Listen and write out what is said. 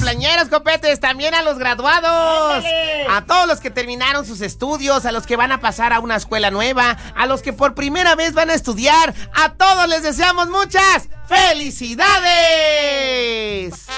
cumpleañeros, copetes, también a los graduados. ¡Ándale! A todos los que terminaron sus estudios, a los que van a pasar a una escuela nueva, a los que por primera vez van a estudiar, a todos les deseamos muchas ¡felicidades!